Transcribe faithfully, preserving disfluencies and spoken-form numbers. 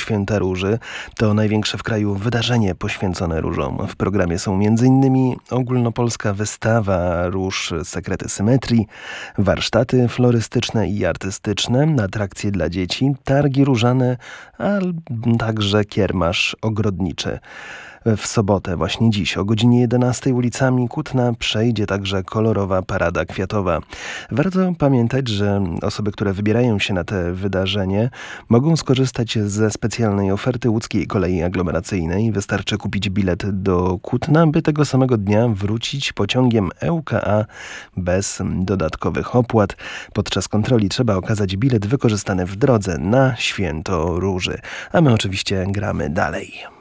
Święta Róży. To największe w kraju wydarzenie poświęcone różom. W programie są między innymi ogólnopolska wystawa róż Sekrety Symetrii, warsztaty florystyczne i artystyczne, atrakcje dla dzieci, targi różane, a także kiermasz ogrodniczy. W sobotę, właśnie dziś, o godzinie jedenastej ulicami Kutna przejdzie także kolorowa parada kwiatowa. Warto pamiętać, że osoby, które wybierają się na te wydarzenie, mogą skorzystać ze specjalnej oferty łódzkiej kolei aglomeracyjnej. Wystarczy kupić bilet do Kutna, by tego samego dnia wrócić pociągiem E U K A bez dodatkowych opłat. Podczas kontroli trzeba okazać bilet wykorzystany w drodze na Święto Róży. A my oczywiście gramy dalej.